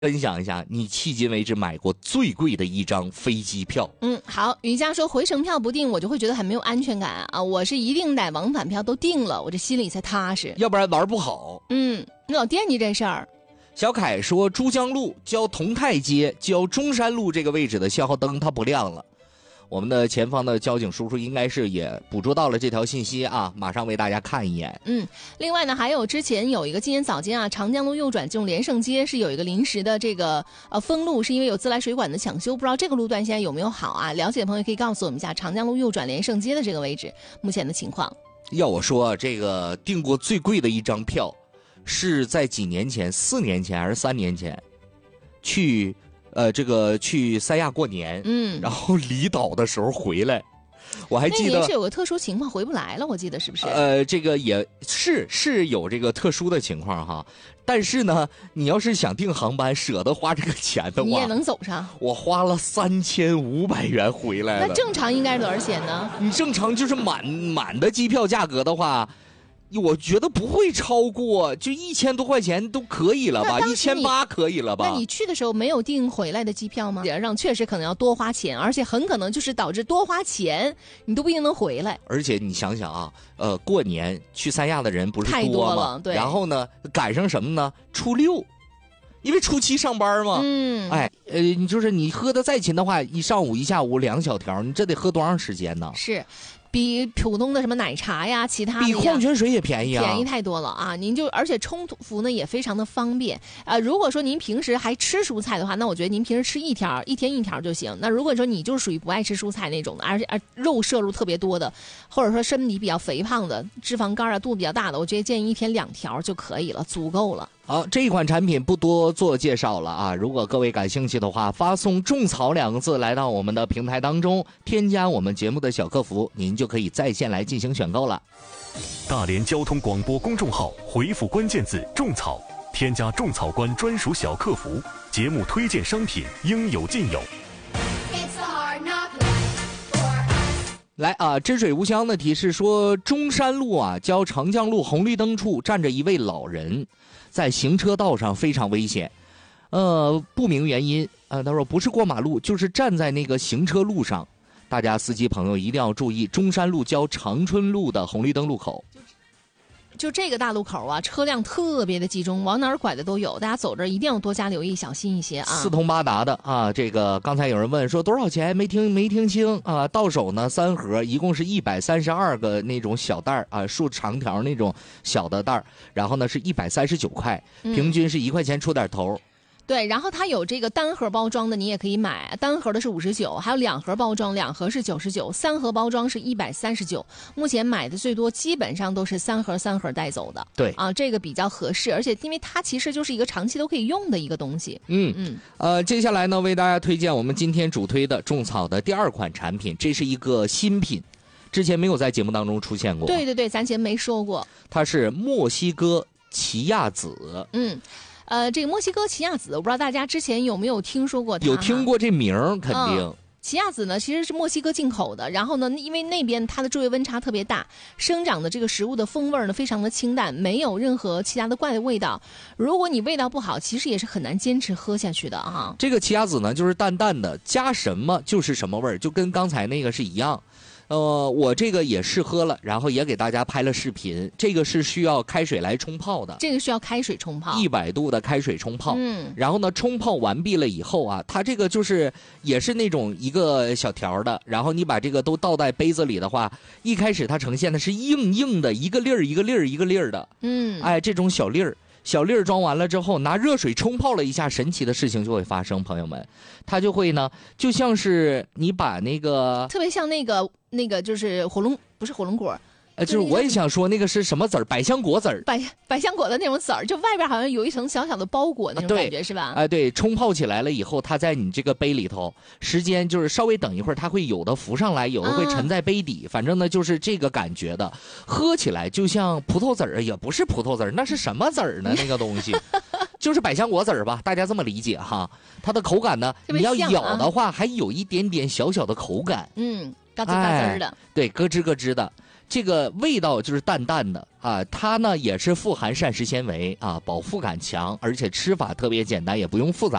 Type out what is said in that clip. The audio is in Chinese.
分享一下你迄今为止买过最贵的一张飞机票。 好，瑜伽说回程票不定，我就会觉得很没有安全感啊。我是一定得往返票都定了，我这心里才踏实， 要不然玩不好。 你老惦记这事儿。 小凯说，珠江路交同泰街交中山路这个位置的信号灯它不亮了。我们的前方的交警叔叔应该是也捕捉到了这条信息啊，马上为大家看一眼。 另外呢，还有之前有一个今天早间啊，长江路右转进入连胜街是有一个临时的这个封路，是因为有自来水管的抢修，不知道这个路段现在有没有好啊？了解的朋友可以告诉我们一下长江路右转连胜街的这个位置目前的情况。 要我说，这个订过最贵的一张票是在几年前，4年前还是3年前去去三亚过年，然后离岛的时候回来，我还记得那年是有个特殊情况回不来了，我记得是不是？ 这个也是有这个特殊的情况哈，但是呢，你要是想订航班，舍得花这个钱的话， 你也能走上。 我花了3500元回来了。 那正常应该是多少钱呢？ 你正常就是满的机票价格的话，我觉得不会超过就1000多块钱都可以了吧，1800可以了吧？ 那你去的时候没有订回来的机票吗？让确实可能要多花钱，而且很可能就是导致多花钱，你都不一定能回来。 而且你想想啊，过年去三亚的人不是太多了，对。 然后呢，赶上什么呢？初6。因为初7上班嘛，你就是你喝的再勤的话，一上午一下午2小条，你这得喝多长时间呢？ 是。比普通的什么奶茶呀，其他的比矿泉水也便宜啊， 便宜太多了啊！而且冲服呢也非常的方便如果说您平时还吃蔬菜的话，那我觉得您平时吃一天一条就行。那如果说你就是属于不爱吃蔬菜那种的，而且肉摄入特别多的，或者说身体比较肥胖的，脂肪肝肚子比较大的，我觉得建议一天2条就可以了，足够了。 好，这一款产品不多做介绍了啊！如果各位感兴趣的话，发送种草2个字来到我们的平台当中，添加我们节目的小客服，您就可以在线来进行选购了。 大连交通广播公众号回复关键字种草，添加种草官专属小客服，节目推荐商品应有尽有。 来啊，知水无香的提示说，中山路啊交长江路红绿灯处站着一位老人，在行车道上非常危险，不明原因他说不是过马路，就是站在那个行车路上。大家司机朋友一定要注意，中山路交长春路的红绿灯路口。 就这个大路口啊，车辆特别的集中，往哪儿拐的都有，大家走着一定要多加留意，小心一些啊。 四通八达的啊，这个刚才有人问说多少钱，没听清啊。到手呢3盒，一共是132个那种小袋啊，竖长条那种小的袋，然后呢是139块，平均是1块钱出点头。 对，然后它有这个单盒包装的，你也可以买，单盒的是59，还有2盒包装，2盒是99，3盒包装是139。目前买的最多基本上都是3盒带走的。 对啊，这个比较合适，而且因为它其实就是一个长期都可以用的一个东西。 接下来呢，为大家推荐我们今天主推的种草的第2款产品，这是一个新品，之前没有在节目当中出现过。 对，咱前没说过。 它是墨西哥奇亚籽。 这个墨西哥奇亚籽，我不知道大家之前有没有听说过它？ 有听过这名儿，肯定。 奇亚籽呢，其实是墨西哥进口的，然后呢，因为那边它的昼夜温差特别大，生长的这个食物的风味呢非常的清淡，没有任何其他的怪的味道。如果你味道不好，其实也是很难坚持喝下去的啊。 这个奇亚籽呢，就是淡淡的，加什么就是什么味儿，就跟刚才那个是一样。我这个也试喝了，然后也给大家拍了视频。这个是需要开水来冲泡的， 这个需要开水冲泡 ，100度的开水冲泡。然后呢，冲泡完毕了以后啊，它这个就是也是那种一个小条的，然后你把这个都倒在杯子里的话，一开始它呈现的是硬的，一个粒儿的。这种小粒儿装完了之后，拿热水冲泡了一下，神奇的事情就会发生，朋友们，它就会呢，就像是你把那个特别像那个就是不是火龙果， 就是我也想说那个是什么籽儿，百香果籽儿， 百香果的那种籽儿，就外边好像有一层小小的包裹那种感觉，是吧？ 对，冲泡起来了以后，它在你这个杯里头，时间就是稍微等一会儿，它会有的浮上来，有的会沉在杯底，反正呢就是这个感觉的，喝起来就像葡萄籽儿，也不是葡萄籽儿，那是什么籽儿呢？那个东西。就是百香果籽儿吧，大家这么理解哈。它的口感呢，你要咬的话，还有一点点小小的口感， 嘎吱嘎吱的， 对，咯吱咯吱的。 这个味道就是淡淡的啊，它呢也是富含膳食纤维啊，饱腹感强，而且吃法特别简单，也不用复杂。